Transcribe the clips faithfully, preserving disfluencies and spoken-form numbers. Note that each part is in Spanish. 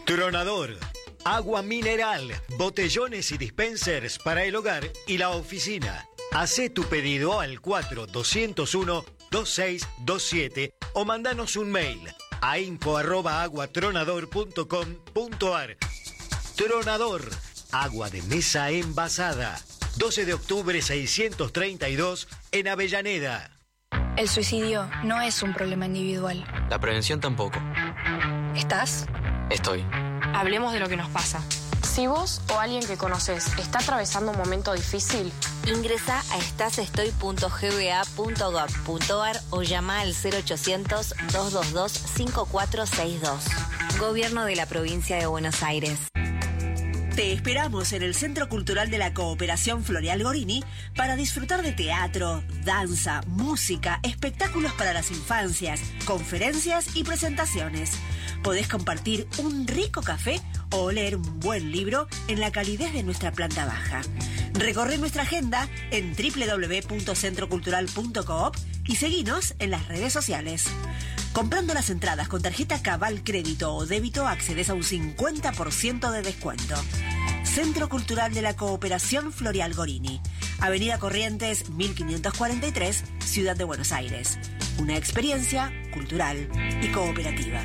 Tronador. Agua mineral, botellones y dispensers para el hogar y la oficina. Hacé tu pedido al cuatro dos cero uno dos seis dos siete o mandanos un mail a info arroba aguatronador punto com punto ar. Tronador. Agua de mesa envasada. doce de octubre seiscientos treinta y dos en Avellaneda. El suicidio no es un problema individual. La prevención tampoco. ¿Estás? Estoy. Hablemos de lo que nos pasa. Si vos o alguien que conoces está atravesando un momento difícil, ingresa a estasestoy punto g b a punto gov punto ar o llama al cero ochocientos, dos dos dos, cinco cuatro seis dos. Gobierno de la Provincia de Buenos Aires. Te esperamos en el Centro Cultural de la Cooperación Floreal Gorini para disfrutar de teatro, danza, música, espectáculos para las infancias, conferencias y presentaciones. Podés compartir un rico café o leer un buen libro en la calidez de nuestra planta baja. Recorre nuestra agenda en doble u doble u doble u punto centro cultural punto coop y seguinos en las redes sociales. Comprando las entradas con tarjeta Cabal Crédito o Débito accedes a un cincuenta por ciento de descuento. Centro Cultural de la Cooperación Floreal Gorini, Avenida Corrientes mil quinientos cuarenta y tres, Ciudad de Buenos Aires. Una experiencia cultural y cooperativa.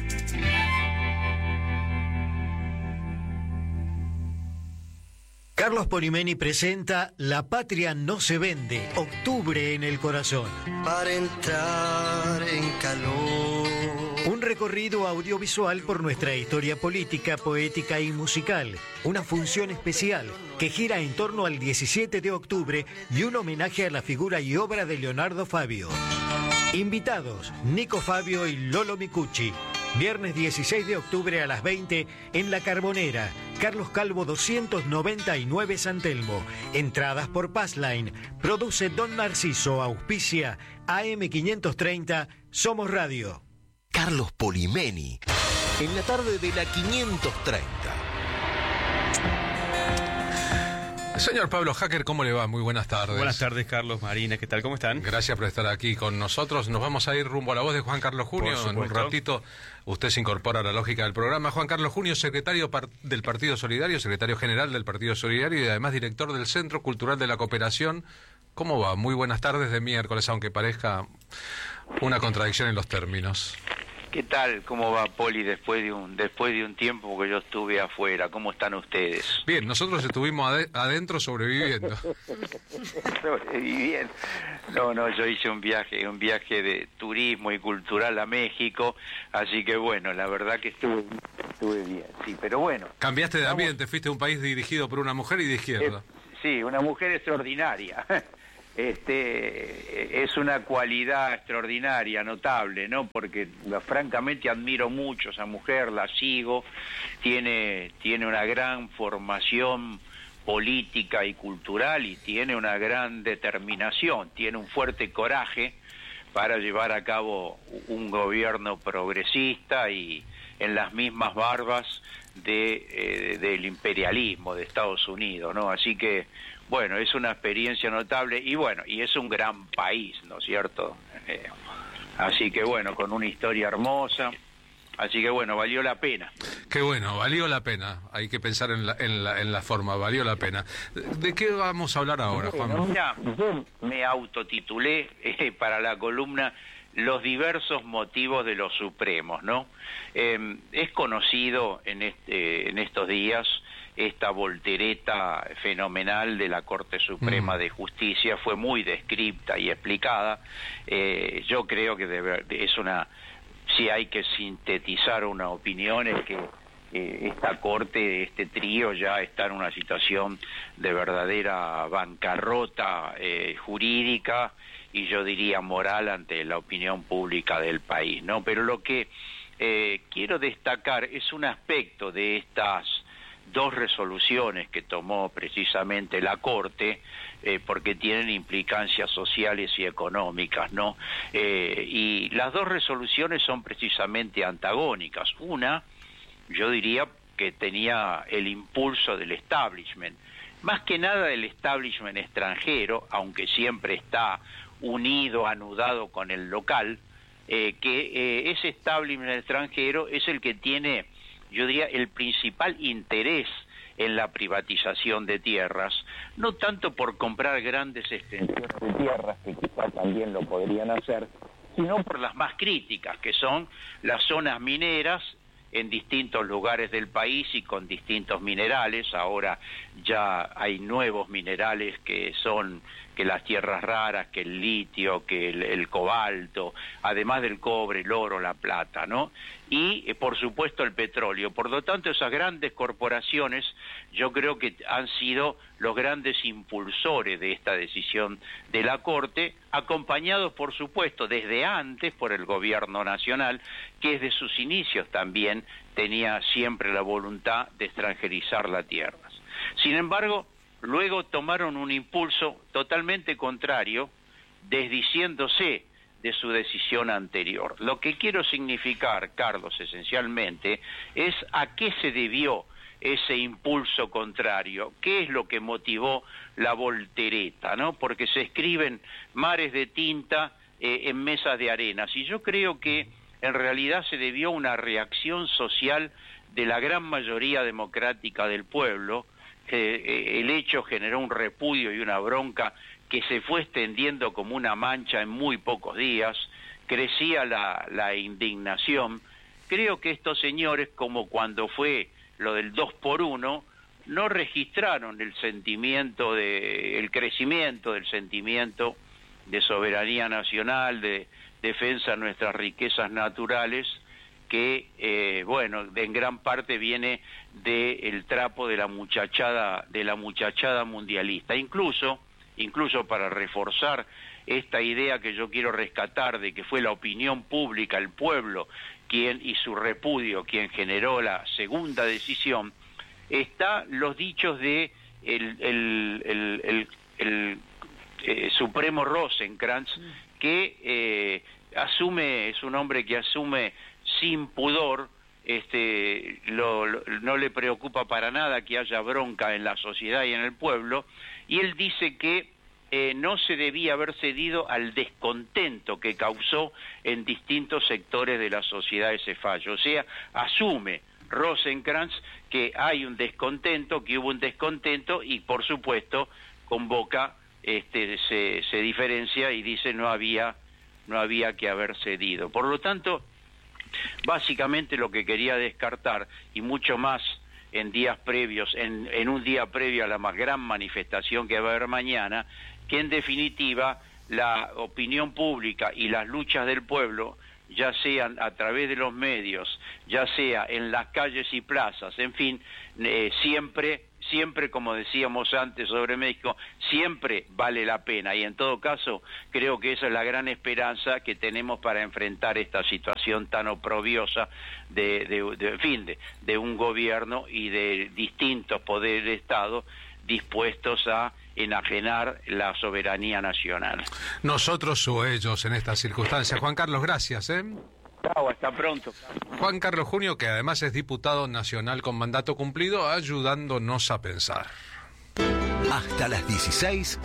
Carlos Polimeni presenta La Patria no se vende, octubre en el corazón. Para entrar en calor. Un recorrido audiovisual por nuestra historia política, poética y musical. Una función especial que gira en torno al diecisiete de octubre y un homenaje a la figura y obra de Leonardo Fabio. Invitados, Nico Fabio y Lolo Micucci. Viernes dieciséis de octubre a las veinte en La Carbonera, Carlos Calvo doscientos noventa y nueve San Telmo. Entradas por Passline. Produce Don Narciso, auspicia A M quinientos treinta, Somos Radio. Carlos Polimeni, en la tarde de la quinientos treinta. Señor Pablo Hacker, ¿cómo le va? Muy buenas tardes. Buenas tardes, Carlos, Marina, ¿qué tal? ¿Cómo están? Gracias por estar aquí con nosotros. Nos vamos a ir rumbo a la voz de Juan Carlos Junio. En un ratito usted se incorpora a la lógica del programa. Juan Carlos Junio, secretario par- del Partido Solidario, secretario general del Partido Solidario y además director del Centro Cultural de la Cooperación. ¿Cómo va? Muy buenas tardes de miércoles, aunque parezca una contradicción en los términos. ¿Qué tal? ¿Cómo va, Poli, después de un después de un tiempo que yo estuve afuera? ¿Cómo están ustedes? Bien, nosotros estuvimos ade- adentro sobreviviendo. Sobreviviendo. No, no, yo hice un viaje, un viaje de turismo y cultural a México, así que bueno, la verdad que estuve, estuve bien, sí, pero bueno. Cambiaste de vamos. ambiente, fuiste a un país dirigido por una mujer y de izquierda. Eh, sí, una mujer extraordinaria. Este es una cualidad extraordinaria, notable, ¿no? Porque la, francamente admiro mucho a esa mujer, la sigo, tiene tiene una gran formación política y cultural y tiene una gran determinación, tiene un fuerte coraje para llevar a cabo un gobierno progresista y en las mismas barbas de eh, del imperialismo de Estados Unidos, ¿no? Así que bueno, es una experiencia notable y bueno, y es un gran país, ¿no es cierto? Eh, así que bueno, con una historia hermosa, así que bueno, valió la pena. Qué bueno, valió la pena, hay que pensar en la, en la, en la forma, valió la pena. ¿De qué vamos a hablar ahora, Juan? Mira, yo me autotitulé eh, para la columna Los diversos motivos de los supremos, ¿no? Eh, es conocido en, este, en estos días esta voltereta fenomenal de la Corte Suprema mm. de Justicia, fue muy descripta y explicada. Eh, yo creo que debe, es una, si hay que sintetizar una opinión, es que eh, esta Corte, este trío ya está en una situación de verdadera bancarrota eh, jurídica y yo diría moral ante la opinión pública del país, ¿no? Pero lo que eh, quiero destacar es un aspecto de estas dos resoluciones que tomó precisamente la Corte, eh, porque tienen implicancias sociales y económicas, ¿no? Eh, y las dos resoluciones son precisamente antagónicas. Una, yo diría que tenía el impulso del establishment, más que nada del establishment extranjero, aunque siempre está unido, anudado con el local, eh, que eh, ese establishment extranjero es el que tiene, yo diría, el principal interés en la privatización de tierras, no tanto por comprar grandes extensiones de tierras, que quizá también lo podrían hacer, sino por las más críticas, que son las zonas mineras en distintos lugares del país y con distintos minerales. Ahora ya hay nuevos minerales que son que las tierras raras, que el litio, que el, el cobalto, además del cobre, el oro, la plata, ¿no? Y, eh, por supuesto, el petróleo. Por lo tanto, esas grandes corporaciones, yo creo que han sido los grandes impulsores de esta decisión de la Corte, acompañados, por supuesto, desde antes por el Gobierno Nacional, que desde sus inicios también tenía siempre la voluntad de extranjerizar las tierras. Sin embargo, luego tomaron un impulso totalmente contrario, desdiciéndose de su decisión anterior. Lo que quiero significar, Carlos, esencialmente, es a qué se debió ese impulso contrario, qué es lo que motivó la voltereta, ¿no? Porque se escriben mares de tinta eh, en mesas de arenas, y yo creo que en realidad se debió a una reacción social de la gran mayoría democrática del pueblo. Eh, el hecho generó un repudio y una bronca que se fue extendiendo como una mancha en muy pocos días, crecía la, la indignación. Creo que estos señores, como cuando fue lo del dos por uno, no registraron el sentimiento de, el crecimiento del sentimiento de soberanía nacional, de defensa de nuestras riquezas naturales, que, eh, bueno, en gran parte viene del trapo de la muchachada, de la muchachada mundialista. Incluso, incluso para reforzar esta idea que yo quiero rescatar de que fue la opinión pública, el pueblo, quien y su repudio, quien generó la segunda decisión, está los dichos de el, el, el, el, el eh, Supremo Rosenkrantz, que eh, asume, es un hombre que asume sin pudor, este, lo, lo, no le preocupa para nada que haya bronca en la sociedad y en el pueblo, y él dice que eh, no se debía haber cedido al descontento que causó en distintos sectores de la sociedad ese fallo. O sea, asume Rosenkrantz que hay un descontento, que hubo un descontento, y por supuesto convoca, este, se, se diferencia y dice no había, no había que haber cedido. Por lo tanto, básicamente lo que quería descartar, y mucho más en días previos, en, en un día previo a la más gran manifestación que va a haber mañana, que en definitiva la opinión pública y las luchas del pueblo, ya sean a través de los medios, ya sea en las calles y plazas, en fin, eh, siempre, siempre, como decíamos antes sobre México, siempre vale la pena, y en todo caso creo que esa es la gran esperanza que tenemos para enfrentar esta situación tan oprobiosa de, de, de en fin, de, de un gobierno y de distintos poderes de Estado dispuestos a enajenar la soberanía nacional. Nosotros o ellos en estas circunstancias. Juan Carlos, gracias, ¿eh? Chao, hasta pronto. Juan Carlos Junio, que además es diputado nacional con mandato cumplido, ayudándonos a pensar. Hasta las dieciséis,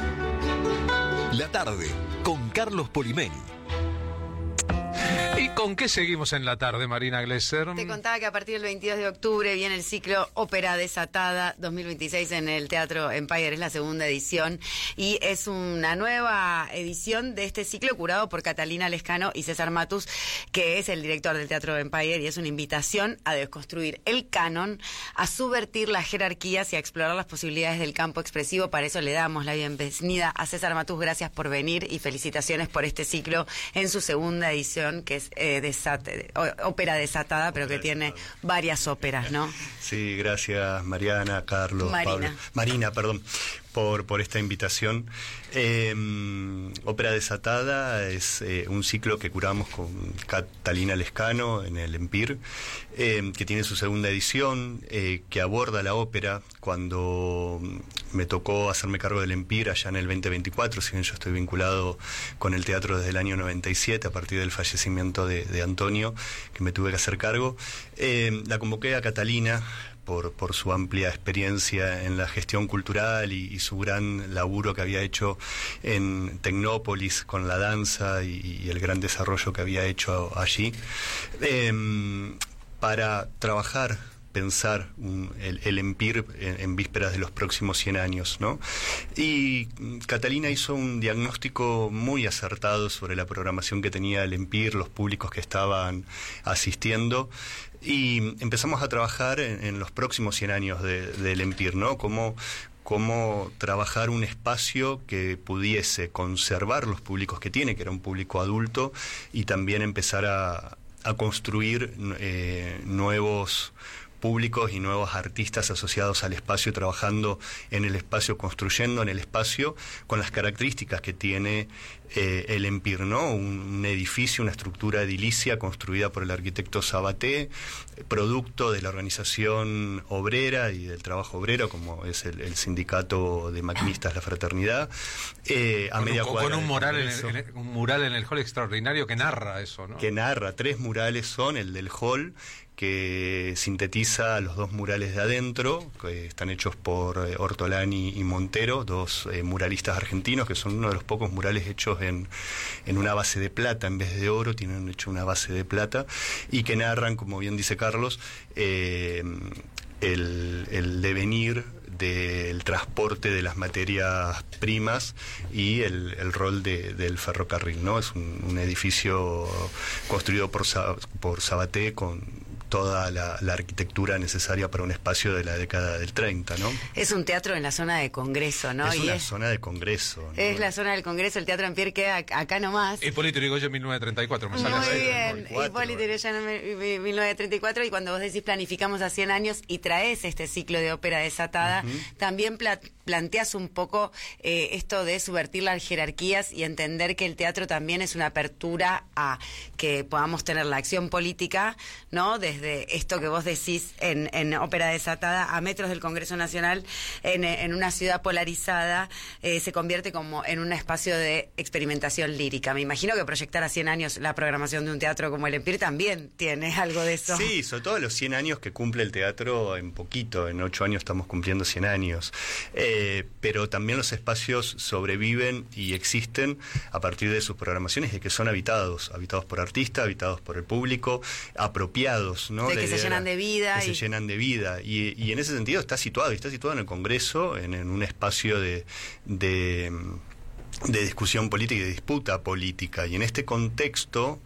la tarde, con Carlos Polimeni. ¿Y con qué seguimos en la tarde, Marina Glesser? Te contaba que a partir del veintidós de octubre viene el ciclo Ópera Desatada dos mil veintiséis en el Teatro Empire, es la segunda edición, y es una nueva edición de este ciclo curado por Catalina Lescano y César Matus, que es el director del Teatro Empire, y es una invitación a desconstruir el canon, a subvertir las jerarquías y a explorar las posibilidades del campo expresivo. Para eso le damos la bienvenida a César Matus. Gracias por venir y felicitaciones por este ciclo en su segunda edición, que es Eh, desat ópera desatada, pero que tiene varias óperas, ¿no? Sí, gracias Mariana, Carlos, Marina. Pablo. Marina, perdón, por, por esta invitación. Eh, ópera desatada es eh, un ciclo que curamos con Catalina Lescano en el Empire, eh, que tiene su segunda edición, eh, que aborda la ópera. Cuando me tocó hacerme cargo del Empire allá en el veinte veinticuatro, si bien yo estoy vinculado con el teatro desde el año noventa y siete, a partir del fallecimiento de, de Antonio, que me tuve que hacer cargo, eh, la convoqué a Catalina por, por su amplia experiencia en la gestión cultural y, y su gran laburo que había hecho en Tecnópolis con la danza y, y el gran desarrollo que había hecho allí, eh, para trabajar pensar un, el, el Empir en, en vísperas de los próximos cien años, ¿no? Y Catalina hizo un diagnóstico muy acertado sobre la programación que tenía el Empir, los públicos que estaban asistiendo, y empezamos a trabajar en, en los próximos cien años de, del Empir, ¿no? Cómo, cómo trabajar un espacio que pudiese conservar los públicos que tiene, que era un público adulto, y también empezar a, a construir eh, nuevos públicos y nuevos artistas asociados al espacio, trabajando en el espacio, construyendo en el espacio, con las características que tiene eh, el Empir, ¿no? Un, un edificio, una estructura edilicia construida por el arquitecto Sabaté, producto de la organización obrera y del trabajo obrero, como es el, el sindicato de maquinistas La Fraternidad, eh, a con media un, cuadra con un mural, en el, en el, un mural en el hall extraordinario que narra eso, ¿no? Que narra, tres murales son, el del hall, que sintetiza los dos murales de adentro, que están hechos por eh, Ortolani y Montero, dos eh, muralistas argentinos, que son uno de los pocos murales hechos en, en una base de plata en vez de oro, tienen hecho una base de plata, y que narran, como bien dice Carlos, eh, el, el devenir del transporte de las materias primas y el, el rol de, del ferrocarril, ¿no? Es un, un edificio construido por, por Sabaté con toda la, la arquitectura necesaria para un espacio de la década del treinta, ¿no? Es un teatro en la zona de Congreso, ¿no? Es y una es, zona de Congreso, ¿no? Es la zona del Congreso, el Teatro Empir queda acá nomás. Hipólito Yrigoyen, mil novecientos treinta y cuatro, me sale Muy así. bien, Hipólito Yrigoyen, mil novecientos treinta y cuatro, y cuando vos decís planificamos a cien años y traes este ciclo de ópera desatada, uh-huh. también pla planteas un poco eh, esto de subvertir las jerarquías y entender que el teatro también es una apertura a que podamos tener la acción política, ¿no? Desde esto que vos decís en, en ópera desatada, a metros del Congreso Nacional, en, en una ciudad polarizada, eh, se convierte como en un espacio de experimentación lírica. Me imagino que proyectar a cien años la programación de un teatro como el Empir también tiene algo de eso. Sí, sobre todo los cien años que cumple el teatro en poquito, en ocho años estamos cumpliendo cien años. Eh, pero también los espacios sobreviven y existen a partir de sus programaciones, de que son habitados, habitados por artistas, habitados por el público, apropiados, ¿no? De que de, se de, llenan de vida. Que y... se llenan de vida. Y, y en ese sentido está situado, y está situado en el Congreso, en, en un espacio de... de de discusión política y de disputa política, y en este contexto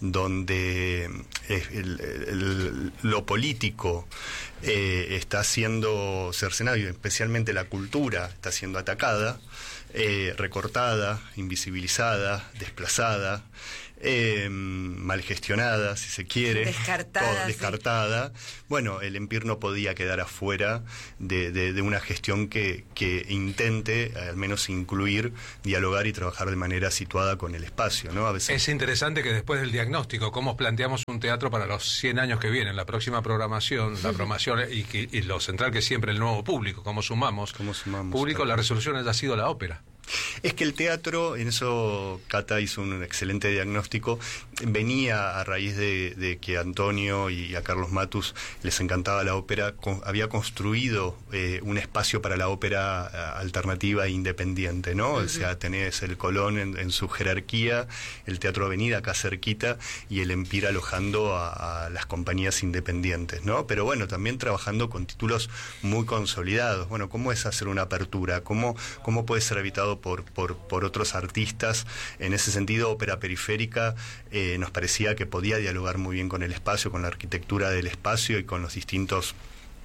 donde el, el, el, lo político eh, está siendo cercenado, y especialmente la cultura está siendo atacada, eh, recortada, invisibilizada, desplazada, eh, mal gestionada, si se quiere, descartada, todo, descartada. Sí. Bueno, el Empir no podía quedar afuera de, de, de una gestión que, que intente al menos incluir, dialogar y trabajar de manera situada con el espacio, ¿no? A veces... Es interesante que después del diagnóstico, cómo planteamos un teatro para los cien años que vienen, la próxima programación, la programación y, y, y lo central que es siempre el nuevo público, cómo sumamos, ¿Cómo sumamos público, claro. La resolución haya sido la ópera. Es que el teatro, en eso Cata hizo un excelente diagnóstico, venía a raíz de, de que a Antonio y a Carlos Matus les encantaba la ópera, con, había construido eh, un espacio para la ópera alternativa e independiente, ¿no? Uh-huh. O sea, tenés el Colón en, en su jerarquía, el Teatro Avenida acá cerquita, y el Empir alojando a, a las compañías independientes, ¿no? Pero bueno, también trabajando con títulos muy consolidados. Bueno, ¿cómo es hacer una apertura? ¿Cómo, cómo puede ser habitado Por, por, por otros artistas? En ese sentido, ópera periférica eh, nos parecía que podía dialogar muy bien con el espacio, con la arquitectura del espacio y con los distintos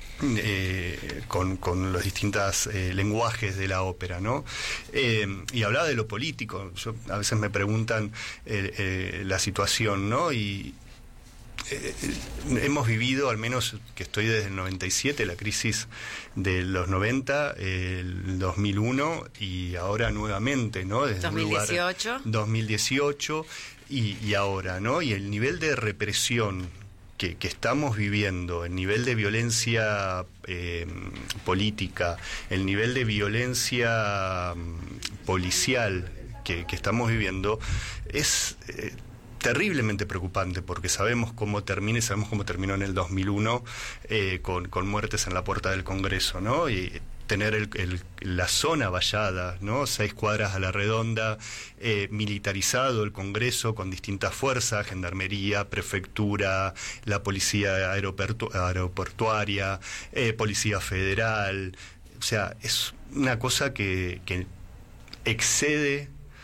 eh, con, con los distintos eh, lenguajes de la ópera, ¿no? Eh, y hablaba de lo político. Yo, a veces me preguntan eh, eh, la situación, ¿no? Y Eh, hemos vivido, al menos que estoy desde el noventa y siete, la crisis de los noventa, eh, el dos mil uno y ahora nuevamente, ¿no? Desde dos mil dieciocho. Un lugar, dos mil dieciocho y, y ahora, ¿no? Y el nivel de represión que, que estamos viviendo, el nivel de violencia eh, política, el nivel de violencia um, policial que, que estamos viviendo es... Eh, terriblemente preocupante, porque sabemos cómo termina y sabemos cómo terminó en el dos mil uno eh, con, con muertes en la puerta del Congreso, ¿no? Y tener el, el, la zona vallada, ¿no? Seis cuadras a la redonda, eh, militarizado el Congreso con distintas fuerzas, gendarmería, prefectura, la policía aeroportu aeroportuaria, eh, policía federal. O sea, es una cosa que, que excede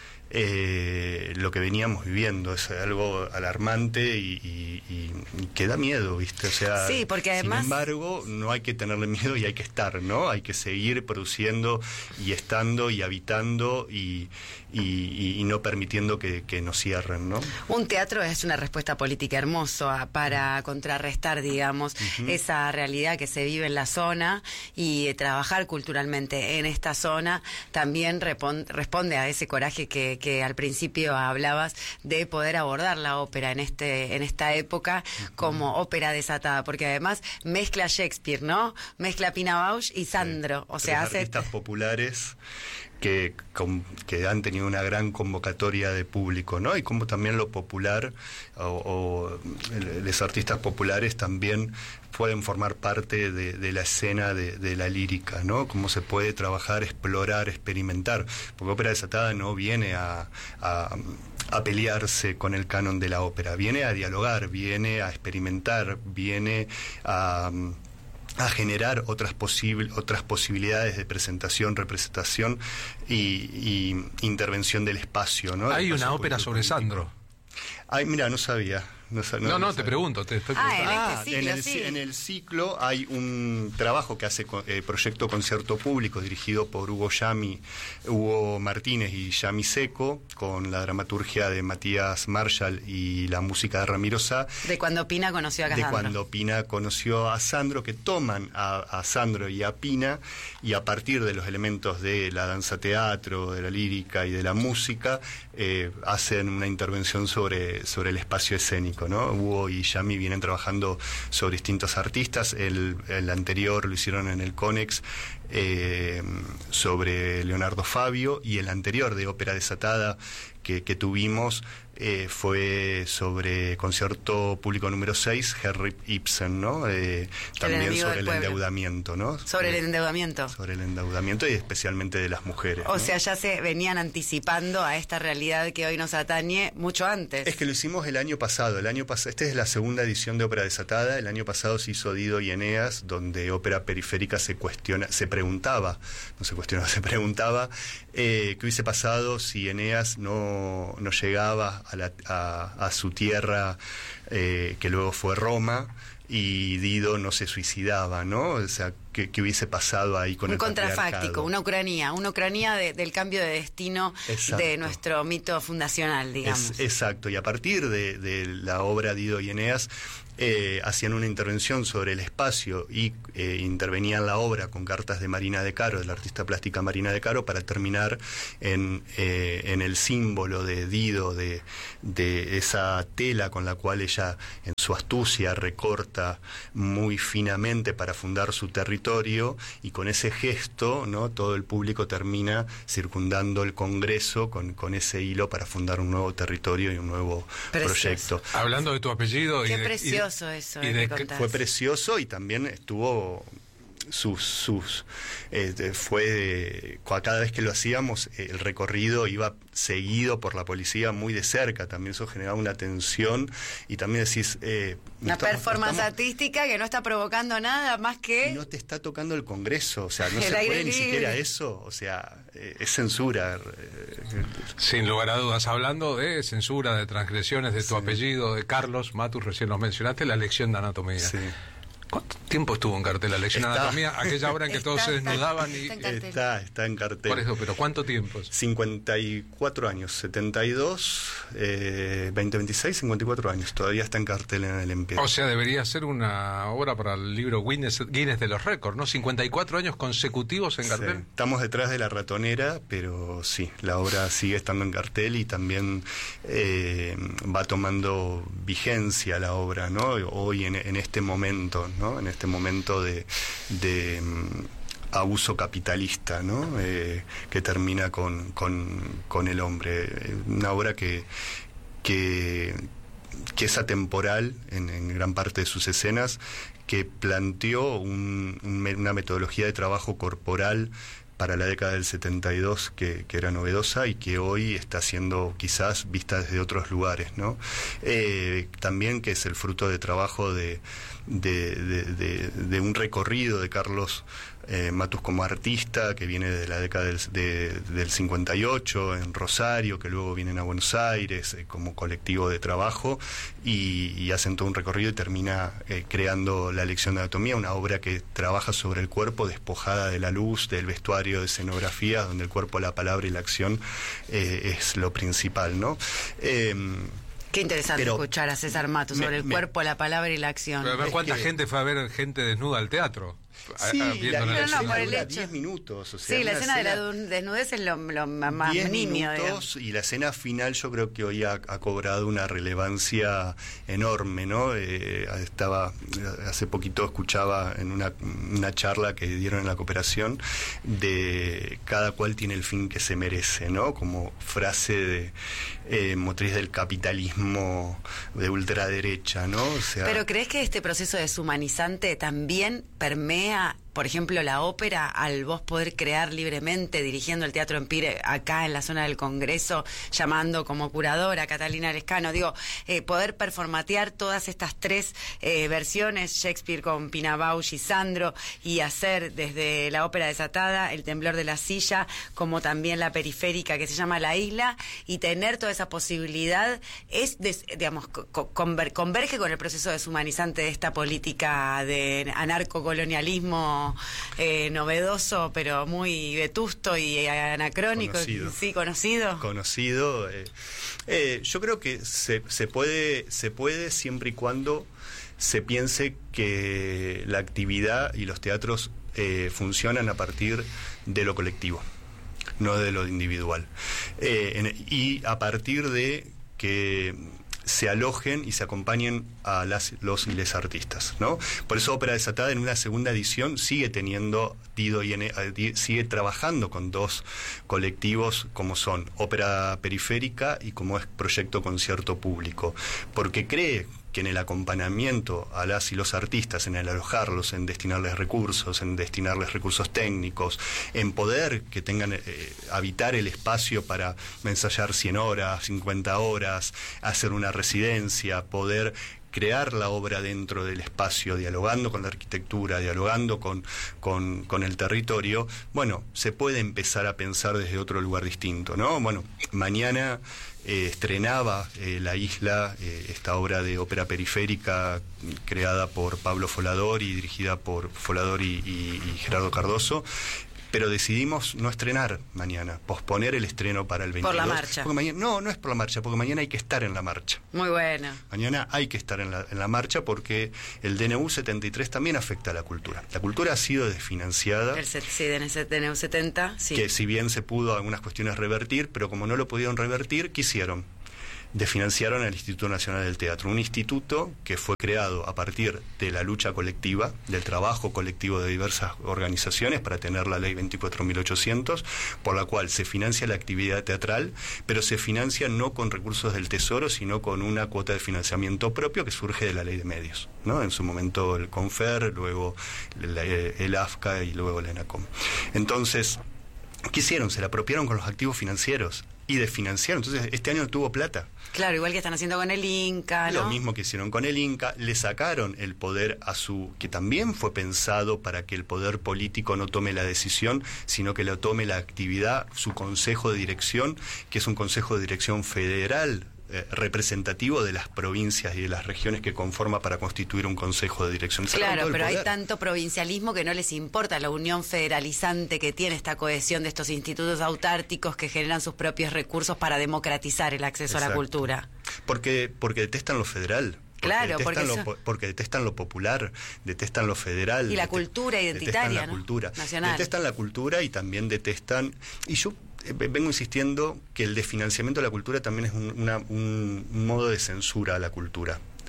Eh, lo que veníamos viviendo. Es algo alarmante y, y, y que da miedo, ¿viste? O sea, sí, porque además... sin embargo, no hay que tenerle miedo y hay que estar, ¿no? Hay que seguir produciendo y estando y habitando y, y, y no permitiendo que, que nos cierren, ¿no? Un teatro es una respuesta política hermosa para contrarrestar, digamos, uh-huh. esa realidad que se vive en la zona, y trabajar culturalmente en esta zona también responde a ese coraje que que al principio hablabas de poder abordar la ópera en este en esta época como uh-huh. ópera desatada, porque además mezcla Shakespeare, ¿no? Mezcla Pina Bausch y Sandro, sí. o sea, Tres hace artistas populares que, con, que han tenido una gran convocatoria de público, ¿no? Y como también lo popular o, o los artistas populares también pueden formar parte de, de la escena de, de la lírica, ¿no? Cómo se puede trabajar, explorar, experimentar, porque Ópera Desatada no viene a, a, a pelearse con el canon de la ópera, viene a dialogar, viene a experimentar, viene a... a generar otras posible, otras posibilidades de presentación, representación y, y intervención del espacio, ¿no? Hay espacio una ópera sobre político. Sandro. Ay, mira, no sabía. No, no, no, no, no te pregunto, te estoy preguntando. Ah, ah, en, este ciclo, en, el, sí. en el ciclo hay un trabajo que hace eh, Proyecto Concierto Público, dirigido por Hugo Yami, Hugo Martínez y Yami Seco, con la dramaturgia de Matías Marshall y la música de Ramiro Sá. De cuando Pina conoció a De Sandro. cuando Pina conoció a Sandro, que toman a, a Sandro y a Pina, y a partir de los elementos de la danza teatro, de la lírica y de la música, eh, hacen una intervención sobre, sobre el espacio escénico, ¿no? Hugo y Yami vienen trabajando sobre distintos artistas. El, el anterior lo hicieron en el Conex eh, sobre Leonardo Fabio, y el anterior de Ópera Desatada que, que tuvimos eh, fue sobre Concierto Público número seis, Henrik Ibsen, ¿no? Eh, también sobre el endeudamiento, ¿no? Sobre eh, el endeudamiento. Sobre el endeudamiento y especialmente de las mujeres. O ¿no? sea, ya se venían anticipando a esta realidad que hoy nos atañe mucho antes. Es que lo hicimos el año pasado. El año pas- Esta es la segunda edición de Ópera Desatada. El año pasado se hizo Dido y Eneas, donde ópera periférica se cuestiona, se preguntaba, no se cuestionaba, se preguntaba eh, qué hubiese pasado si Eneas no, no llegaba a, la, a, a su tierra, eh, que luego fue Roma, y Dido no se suicidaba, ¿no? O sea, ¿qué, qué hubiese pasado ahí con un el contrafáctico, una Ucrania, una Ucrania de, del cambio de destino exacto. de nuestro mito fundacional, digamos. Es, exacto, y a partir de, de la obra Dido y Eneas, eh, hacían una intervención sobre el espacio y eh, intervenían la obra con cartas de Marina de Caro, de la artista plástica Marina de Caro, para terminar en, eh, en el símbolo de Dido, de, de esa tela con la cual ella en su astucia recorta muy finamente para fundar su territorio, y con ese gesto, ¿no? Todo el público termina circundando el Congreso con, con ese hilo para fundar un nuevo territorio y un nuevo Precioso. proyecto. Hablando de tu apellido... Qué y de, precioso y de, eso. Y de de, fue precioso, y también estuvo... sus sus eh, fue cada vez que lo hacíamos eh, el recorrido iba seguido por la policía muy de cerca, también eso generaba una tensión, y también decís eh, una estamos, performance estamos, artística que no está provocando nada más que no te está tocando el Congreso, o sea, no se aire puede libre. Ni siquiera eso, o sea, eh, es censura. Sin lugar a dudas, hablando de censura, de transgresiones de tu sí. apellido, de Carlos Matus, recién nos mencionaste, la lección de anatomía. Sí. ¿Cuánto tiempo estuvo en cartel la lección de anatomía? Aquella hora en que está, todos se desnudaban y... Está en, está, está en cartel. Por eso, pero ¿cuánto tiempo? cincuenta y cuatro años, setenta y dos, eh, veinte veintiséis, cincuenta y cuatro años. Todavía está en cartel en el Empire. O sea, debería ser una obra para el libro Guinness, Guinness de los récords, ¿no? cincuenta y cuatro años consecutivos en cartel. Sí. Estamos detrás de la ratonera, pero sí, la obra sigue estando en cartel, y también eh, va tomando vigencia la obra, ¿no? Hoy en, en este momento, ¿no? En este momento de, de um, abuso capitalista, ¿no? Eh, que termina con, con, con el hombre. Una obra que, que, que es atemporal en, en gran parte de sus escenas, que planteó un, una metodología de trabajo corporal para la década del setenta y dos que, que era novedosa y que hoy está siendo quizás vista desde otros lugares, ¿no? Eh, también que es el fruto de trabajo de, de, de, de, de un recorrido de Carlos eh, Matus como artista, que viene de la década del, de, del cincuenta y ocho en Rosario, que luego vienen a Buenos Aires eh, como colectivo de trabajo y, y hacen todo un recorrido y termina eh, creando La lección de anatomía, una obra que trabaja sobre el cuerpo despojada de la luz, del vestuario, de escenografía, donde el cuerpo, la palabra y la acción eh, es lo principal, ¿no? Eh, Qué interesante pero, escuchar a César Matus sobre me, el me, cuerpo, la palabra y la acción. Pero a ver cuánta que... gente fue a ver gente desnuda al teatro. Sí, a, a, la, no, la no, por el hecho. diez minutos. O sea, sí, la escena, escena de la desnudez es lo, lo más nimio. Minutos, y la escena final yo creo que hoy ha, ha cobrado una relevancia enorme, ¿no? Eh, estaba, hace poquito escuchaba en una, una charla que dieron en la cooperación de cada cual tiene el fin que se merece, ¿no? Como frase de eh, motriz del capitalismo de ultraderecha, ¿no? O sea, Pero ¿crees que este proceso deshumanizante también permea, por ejemplo, la ópera, al vos poder crear libremente, dirigiendo el Teatro Empire acá en la zona del Congreso, llamando como curadora a Catalina Lescano, digo, eh, poder performatear todas estas tres eh, versiones, Shakespeare con Pina Bausch y Sandro, y hacer desde la ópera desatada, El temblor de la silla, como también la periférica que se llama La Isla, y tener toda esa posibilidad, es, de, digamos, co conver converge con el proceso deshumanizante de esta política de anarcocolonialismo Eh, novedoso, pero muy vetusto y anacrónico. Conocido. Sí, conocido. Conocido. Eh, eh, yo creo que se, se puede, se puede siempre y cuando se piense que la actividad y los teatros eh, funcionan a partir de lo colectivo, no de lo individual. Eh, en, y a partir de que se alojen y se acompañen a las, los y les artistas, ¿no? Por eso Ópera Desatada en una segunda edición sigue teniendo, Dido y N, sigue trabajando con dos colectivos como son Ópera Periférica y como es Proyecto Concierto Público, porque cree que en el acompañamiento a las y los artistas, en el alojarlos, en destinarles recursos, en destinarles recursos técnicos, en poder que tengan, eh, habitar el espacio para ensayar cien horas, cincuenta horas, hacer una residencia, poder crear la obra dentro del espacio, dialogando con la arquitectura, dialogando con, con, con el territorio, bueno, se puede empezar a pensar desde otro lugar distinto, ¿no? Bueno, mañana eh, estrenaba eh, La Isla, eh, esta obra de ópera periférica creada por Pablo Folador y dirigida por Folador y, y, y Gerardo Cardoso, pero decidimos no estrenar mañana, posponer el estreno para el veintidós. Por la marcha. Porque mañana, no, no es por la marcha, porque mañana hay que estar en la marcha. Muy bueno. Mañana hay que estar en la, en la marcha porque el D N U setenta y tres también afecta a la cultura. La cultura ha sido desfinanciada. El sí, D N U setenta, sí. Que si bien se pudo algunas cuestiones revertir, pero como no lo pudieron revertir, ¿qué hicieron? Desfinanciaron al Instituto Nacional del Teatro, un instituto que fue creado a partir de la lucha colectiva, del trabajo colectivo de diversas organizaciones para tener la ley veinticuatro mil ochocientos, por la cual se financia la actividad teatral, pero se financia no con recursos del Tesoro, sino con una cuota de financiamiento propio que surge de la ley de medios, ¿no? En su momento el CONFER, luego el, el A F C A y luego la ENACOM. Entonces, ¿qué hicieron? Se la apropiaron con los activos financieros y desfinanciaron. Entonces, este año no tuvo plata. Claro, igual que están haciendo con el Inca, ¿no? Lo mismo que hicieron con el Inca, le sacaron el poder a su... que también fue pensado para que el poder político no tome la decisión, sino que lo tome la actividad, su consejo de dirección, que es un consejo de dirección federal, Eh, representativo de las provincias y de las regiones que conforma para constituir un consejo de dirección. Claro, pero hay tanto provincialismo que no les importa la unión federalizante que tiene esta cohesión de estos institutos autárticos que generan sus propios recursos para democratizar el acceso Exacto. a la cultura. Porque, porque detestan lo federal. Porque Claro, porque, detestan eso... lo, porque detestan lo popular, detestan lo federal. Y la cultura identitaria, detestan la ¿no? cultura. Nacional. Detestan la cultura y también detestan... Y yo vengo insistiendo que el desfinanciamiento de la cultura también es un, una, un modo de censura a la cultura,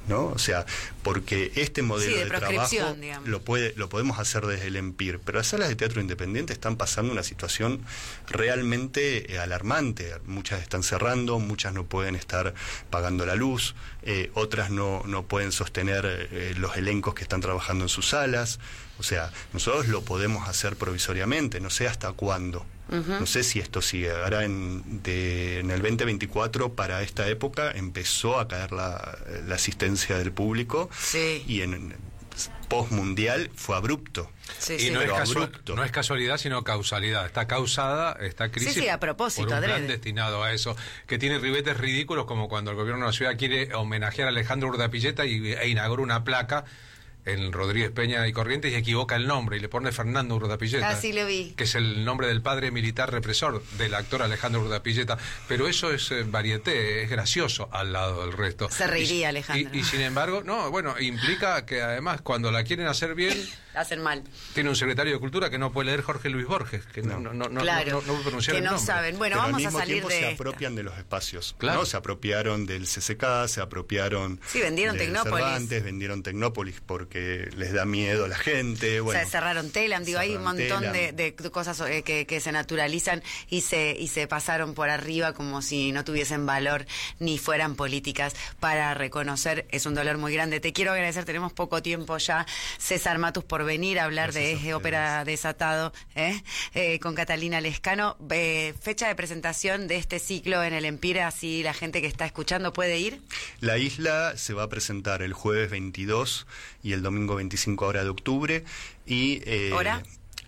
¿no? O sea, porque este modelo sí, de, de trabajo digamos. lo puede lo podemos hacer desde el EMPIR, pero las salas de teatro independiente están pasando una situación realmente eh, alarmante. Muchas están cerrando, muchas no pueden estar pagando la luz, eh, otras no, no pueden sostener eh, los elencos que están trabajando en sus salas. O sea, nosotros lo podemos hacer provisoriamente, no sé hasta cuándo. Uh-huh. No sé si esto sigue. Ahora en, de, en el veinte veinticuatro, para esta época, empezó a caer la, la asistencia del público. Sí. Y en post-mundial fue abrupto. Sí, y sí. no, es abrupto. no es casualidad, sino causalidad. Está causada esta crisis sí, sí, a propósito, por un adrede. plan destinado a eso, que tiene ribetes ridículos, como cuando el gobierno de la ciudad quiere homenajear a Alejandro Urdapilleta y, e inaugura una placa en Rodríguez Peña y Corrientes y equivoca el nombre y le pone Fernando Urdapilleta. Ah, sí, lo vi. Que es el nombre del padre militar represor del actor Alejandro Urdapilleta. Pero eso es eh, varieté, es gracioso al lado del resto. Se reiría y, Alejandro. Y, y sin embargo, no, bueno, implica que además cuando la quieren hacer bien... hacen mal. Tiene un secretario de Cultura que no puede leer Jorge Luis Borges, que no, no, no, no, claro, no, no, no pronunciar que el no nombre. saben. Bueno, pero vamos al mismo a salir tiempo de se esta. apropian de los espacios, claro. ¿no? Se apropiaron del C C K, se apropiaron sí, vendieron de Tecnópolis. Cervantes, vendieron Tecnópolis porque les da miedo a la gente. Bueno, o sea, cerraron Telam, digo, hay un montón de, de cosas eh, que, que se naturalizan y se y se pasaron por arriba como si no tuviesen valor ni fueran políticas para reconocer. Es un dolor muy grande. Te quiero agradecer, tenemos poco tiempo ya, César Matus, por venir a hablar Gracias de Eje Ópera Desatado ¿eh? Eh, con Catalina Lescano. Eh, fecha de presentación de este ciclo en el Empire, así la gente que está escuchando puede ir. La isla se va a presentar el jueves veintidós y el domingo veinticinco hora de octubre. Y, eh, ¿Hora?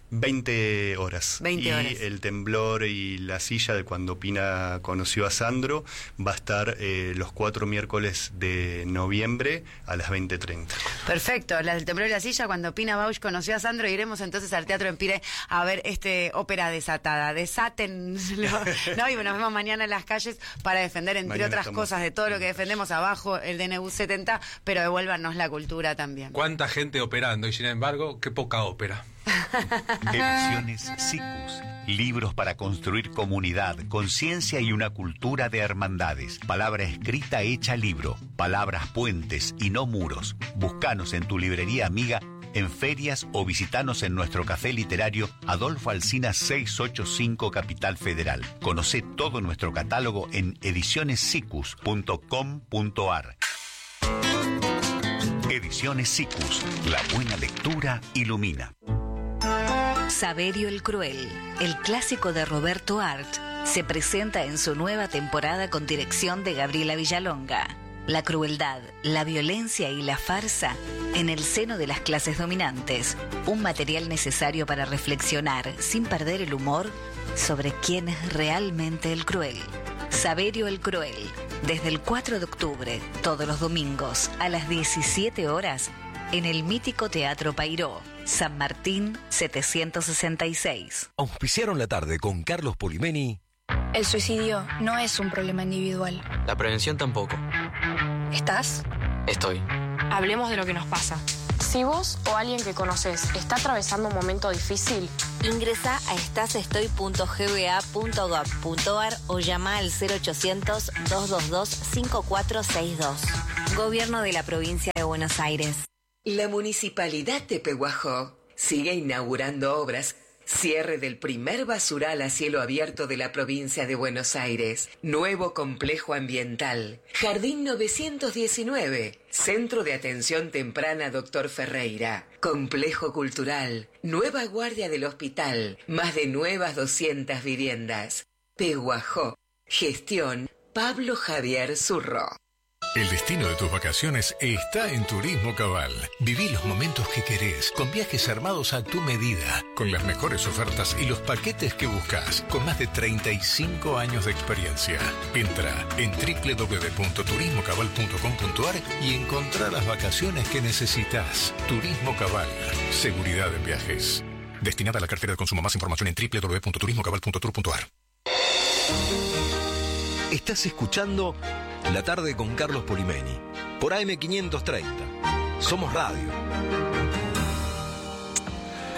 veinte horas. veinte y horas. El temblor y la silla de cuando Pina conoció a Sandro va a estar eh, los cuatro miércoles de noviembre a las veinte treinta. Perfecto, la del temblor y la silla, cuando Pina Bausch conoció a Sandro, iremos entonces al Teatro Empire a ver este ópera desatada. Desaten, ¿no? Y nos vemos mañana en las calles para defender, entre Mañana otras estamos. cosas, de todo lo que defendemos abajo, el D N U setenta, pero devuélvanos la cultura también. ¿Cuánta gente operando? Y sin embargo, qué poca ópera. Ediciones Siccus. Libros para construir comunidad, conciencia y una cultura de hermandades. Palabra escrita hecha libro. Palabras puentes y no muros. Búscanos en tu librería amiga, en ferias o visitanos en nuestro café literario Adolfo Alsina seiscientos ochenta y cinco, Capital Federal. Conoce todo nuestro catálogo en ediciones siccus punto com punto ar. Ediciones Siccus. La buena lectura ilumina. Saverio el Cruel, el clásico de Roberto Art, se presenta en su nueva temporada con dirección de Gabriela Villalonga. La crueldad, la violencia y la farsa en el seno de las clases dominantes. Un material necesario para reflexionar, sin perder el humor, sobre quién es realmente el cruel. Saverio el Cruel, desde el cuatro de octubre, todos los domingos, a las diecisiete horas, en el mítico Teatro Pairó, San Martín setecientos sesenta y seis. Auspiciaron la tarde con Carlos Polimeni. El suicidio no es un problema individual. La prevención tampoco. ¿Estás? Estoy. Hablemos de lo que nos pasa. Si vos o alguien que conoces está atravesando un momento difícil, ingresa a estasestoy punto g b a punto gov punto ar o llama al cero ochocientos, dos dos dos, cinco cuatro seis dos. Gobierno de la Provincia de Buenos Aires. La Municipalidad de Pehuajó sigue inaugurando obras. Cierre del primer basural a cielo abierto de la provincia de Buenos Aires. Nuevo complejo ambiental. Jardín novecientos diecinueve. Centro de Atención Temprana Doctor Ferreira. Complejo cultural. Nueva guardia del hospital. Más de nuevas doscientas viviendas. Pehuajó. Gestión Pablo Javier Zurro. El destino de tus vacaciones está en Turismo Cabal. Viví los momentos que querés, con viajes armados a tu medida, con las mejores ofertas y los paquetes que buscas, con más de treinta y cinco años de experiencia. Entra en doble u doble u doble u punto turismo cabal punto com punto ar y encontrá las vacaciones que necesitas. Turismo Cabal, seguridad en viajes. Destinada a la cartera de consumo. Más información en doble u doble u doble u punto turismo cabal punto tour punto ar. Estás escuchando La Tarde con Carlos Polimeni por A M quinientos treinta. Somos radio. Qué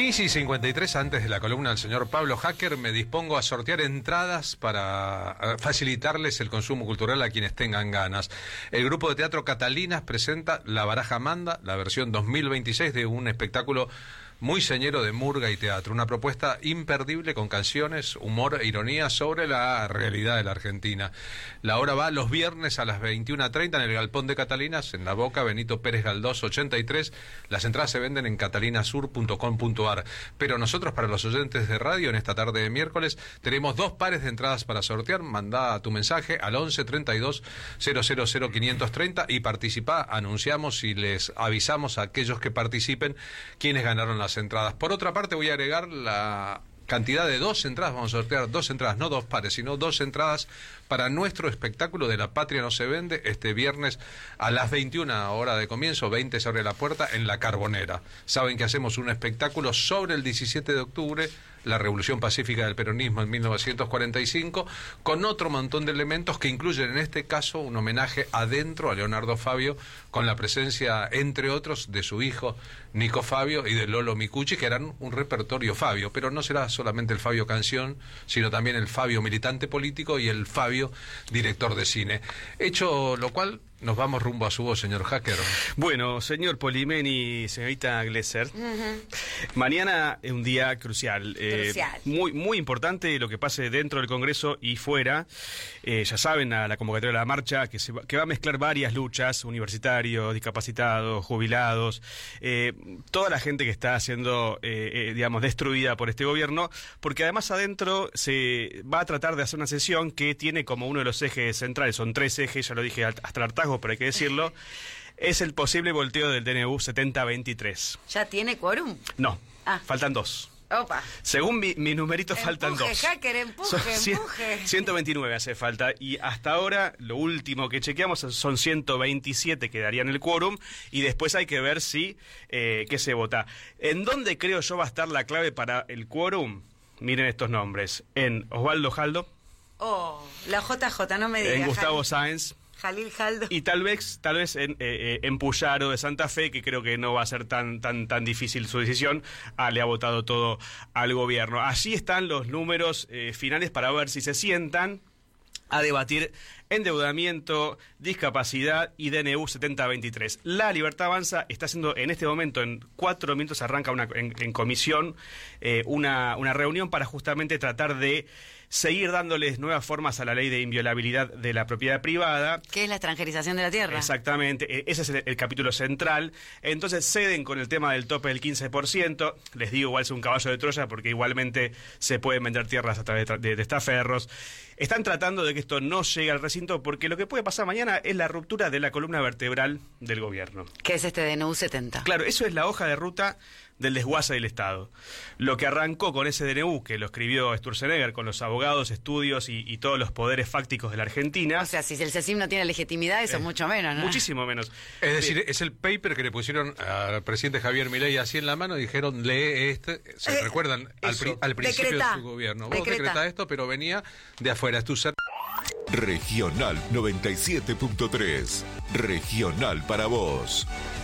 quince y cincuenta y tres, antes de la columna del señor Pablo Hacker, me dispongo a sortear entradas para facilitarles el consumo cultural a quienes tengan ganas. El grupo de teatro Catalinas presenta La Baraja Manda, la versión dos mil veintiséis de un espectáculo muy señero de murga y teatro, una propuesta imperdible con canciones, humor e ironía sobre la realidad de la Argentina. La hora va los viernes a las veintiuna treinta en el Galpón de Catalinas, en La Boca, Benito Pérez Galdós ochenta y tres. Las entradas se venden en catalinasur punto com punto ar. Pero nosotros, para los oyentes de radio, en esta tarde de miércoles, tenemos dos pares de entradas para sortear. Mandá tu mensaje al once treinta y dos cero cero cero quinientos treinta y participa. Anunciamos y les avisamos a aquellos que participen quienes ganaron la entradas. Por otra parte, voy a agregar la cantidad de dos entradas. Vamos a sortear dos entradas, no dos pares, sino dos entradas para nuestro espectáculo de La Patria No Se Vende este viernes a las veintiuna, hora de comienzo, veinte se abre la puerta en La Carbonera. Saben que hacemos un espectáculo sobre el diecisiete de octubre, la Revolución Pacífica del Peronismo en mil novecientos cuarenta y cinco, con otro montón de elementos que incluyen en este caso un homenaje adentro a Leonardo Fabio, con la presencia, entre otros, de su hijo Nico Fabio y de Lolo Micucci, que eran un repertorio Fabio, pero no será solamente el Fabio canción, sino también el Fabio militante político y el Fabio director de cine. Hecho lo cual, nos vamos rumbo a su voz, señor Hacker. Bueno, señor Polimeni, señorita Glesser, uh-huh. Mañana es un día crucial, crucial. Eh, muy muy importante lo que pase dentro del Congreso y fuera. Eh, ya saben, a la convocatoria de la marcha, que, se va, que va a mezclar varias luchas, universitarios, discapacitados, jubilados, eh, toda la gente que está siendo, eh, eh, digamos, destruida por este gobierno, porque además adentro se va a tratar de hacer una sesión que tiene como uno de los ejes centrales, son tres ejes, ya lo dije hasta el hartazgo, pero hay que decirlo, es el posible volteo del D N U setenta veintitrés. ¿Ya tiene quórum? No, ah. faltan dos. Opa. Según mi, mi numerito empuje, faltan dos. Hacker, empuje, son empuje. ciento veintinueve hace falta y hasta ahora lo último que chequeamos son ciento veintisiete que darían el quórum y después hay que ver si eh, qué se vota. ¿En dónde creo yo va a estar la clave para el quórum? Miren estos nombres. En Osvaldo Jaldo. Oh, la J J, no me digas. En Gustavo Jalil. Sáenz. Jalil Jaldo. Y tal vez, tal vez en, eh, en Puyaro de Santa Fe, que creo que no va a ser tan, tan, tan difícil su decisión, ah, le ha votado todo al gobierno. Allí están los números eh, finales para ver si se sientan a debatir endeudamiento, discapacidad y D N U setenta veintitrés. La Libertad Avanza está haciendo en este momento, en cuatro minutos arranca una, en, en comisión eh, una, una reunión para justamente tratar de seguir dándoles nuevas formas a la ley de inviolabilidad de la propiedad privada. ¿Qué es la extranjerización de la tierra? Exactamente, ese es el, el capítulo central. Entonces ceden con el tema del tope del quince por ciento. Les digo, igual es un caballo de Troya porque igualmente se pueden vender tierras a través de, de, de estaferros. Están tratando de que esto no llegue al recinto porque lo que puede pasar mañana es la ruptura de la columna vertebral del gobierno. ¿Qué es este D N U setenta? Claro, eso es la hoja de ruta del desguace del Estado. Lo que arrancó con ese D N U, que lo escribió Sturzenegger con los abogados, estudios y, y todos los poderes fácticos de la Argentina. O sea, si el CECIM no tiene legitimidad, eso es eh, mucho menos, ¿no? Muchísimo menos. Es decir, es el paper que le pusieron al presidente Javier Milei así en la mano y dijeron, lee este. ¿Se eh, recuerdan? Al, pri al principio decreta, de su gobierno. Vos decretá esto, pero venía de afuera. Es tu ser. Regional noventa y siete punto tres. Regional para vos.